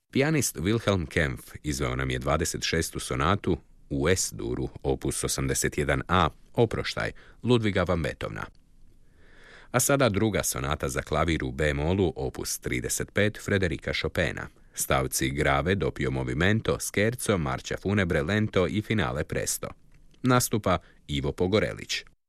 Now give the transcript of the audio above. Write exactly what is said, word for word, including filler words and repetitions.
Pijanist Wilhelm Kempf izveo nam je dvadeset šestu sonatu u S-duru, opus osamdeset jedan a, Oproštaj, Ludviga van Beethovena. A sada druga sonata za klavir u B-molu, opus trideset pet, Frederika Chopina. Stavci Grave, doppio movimento, Scherzo, Marcia funebre, lento i finale presto. Nastupa Ivo Pogorelić.